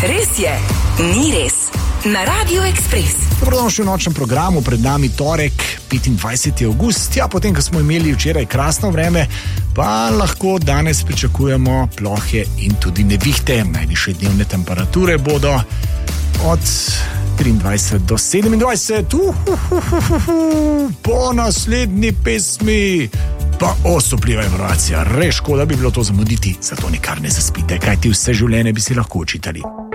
Res je, ni res. Na Radio Express. Dobrodošli v nočnem programu, pred nami torek, 25. avgust. Ja, potem, ko smo imeli včeraj krasno vreme, pa lahko danes pričakujemo plohe in tudi nevihte. Najvišje dnevne temperature bodo od 23 do 27. Po naslednji pesmi pa osupljiva informacija. Res škoda bi bilo to zamuditi, zato nikar ne zaspite, kajti vse življenje bi si lahko učitali.